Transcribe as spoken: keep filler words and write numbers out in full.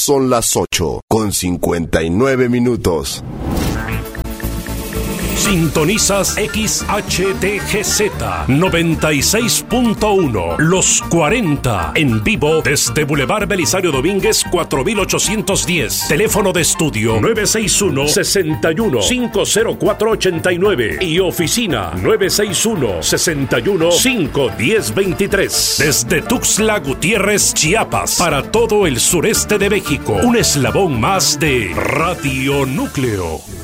Son las ocho con cincuenta y nueve minutos. Sintonizas X H T G Z noventa y seis punto uno, Los cuarenta, en vivo desde Boulevard Belisario Domínguez cuatro mil ochocientos diez. Teléfono de estudio nueve seis uno, seis uno, cinco cero cuatro ocho nueve y oficina nueve seis uno, seis uno, cinco uno cero dos tres. Desde Tuxtla Gutiérrez, Chiapas, para todo el sureste de México, un eslabón más de Radio Núcleo.